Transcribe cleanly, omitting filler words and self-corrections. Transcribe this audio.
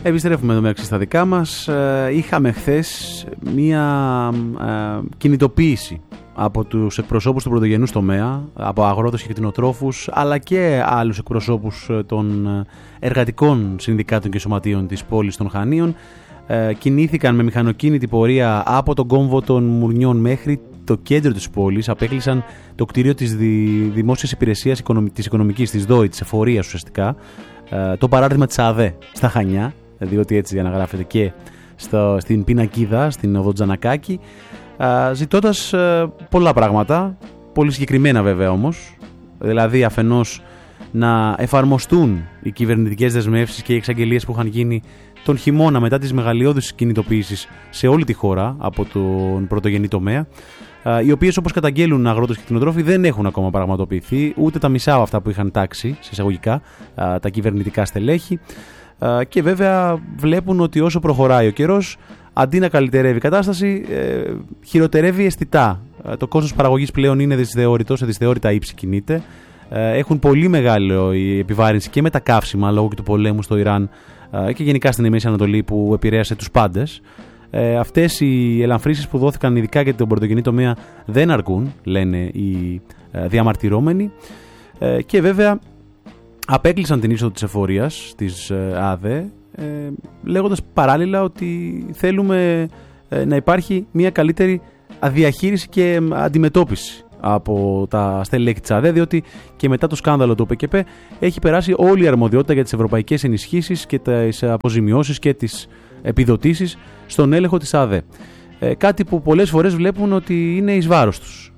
Επιστρέφουμε εδώ μεταξύ στα δικά μας. Είχαμε χθες μία κινητοποίηση από τους εκπροσώπους του πρωτογενούς τομέα, από αγρότες και κτηνοτρόφους, αλλά και άλλους εκπροσώπους των εργατικών συνδικάτων και σωματείων της πόλης των Χανίων. Κινήθηκαν με μηχανοκίνητη πορεία από τον κόμβο των Μουρνιών μέχρι το κέντρο της πόλης. Απέκλεισαν το κτίριο της Δημόσιας Υπηρεσίας της Οικονομικής, της ΔΟΗ, της εφορίας ουσιαστικά, το παράρτημα της ΑΔΕ στα Χανιά, διότι έτσι αναγράφεται και στην Πινακίδα, στην οδό Τζανακάκη, ζητώντας πολλά πράγματα, πολύ συγκεκριμένα βέβαια όμως, δηλαδή αφενός να εφαρμοστούν οι κυβερνητικές δεσμεύσεις και οι εξαγγελίες που είχαν γίνει τον χειμώνα μετά τις μεγαλειώδεις κινητοποιήσεις σε όλη τη χώρα από τον πρωτογενή τομέα, οι οποίες, όπως καταγγέλουν αγρότες και κτηνοτρόφοι, δεν έχουν ακόμα πραγματοποιηθεί, ούτε τα μισά από αυτά που είχαν τάξει, σε εισαγωγικά, τα κυβερνητικά στελέχη. Και βέβαια βλέπουν ότι όσο προχωράει ο καιρός, αντί να καλυτερεύει η κατάσταση, χειροτερεύει αισθητά. Το κόστος παραγωγής πλέον είναι δυσθεώρητο, σε δυσθεώρητα ύψη κινείται. Έχουν πολύ μεγάλο η επιβάρυνση και με τα καύσιμα λόγω και του πολέμου στο Ιράν και γενικά στην Μέση Ανατολή που επηρέασε τους πάντες. Αυτές οι ελαφρύσεις που δόθηκαν ειδικά για τον πρωτογενή τομέα δεν αρκούν, λένε οι διαμαρτυρόμενοι, και βέβαια απέκλεισαν την είσοδο της εφορίας της ΑΔΕ, λέγοντας παράλληλα ότι θέλουμε να υπάρχει μια καλύτερη διαχείριση και αντιμετώπιση από τα στελέχη της ΑΔΕ, διότι και μετά το σκάνδαλο του ΟΠΕΚΕΠ έχει περάσει όλη η αρμοδιότητα για τις ευρωπαϊκές ενισχύσεις και τις αποζημιώσεις και τις επιδοτήσεις στον έλεγχο της ΑΔΕ. Κάτι που πολλές φορές βλέπουν ότι είναι εις βάρος τους.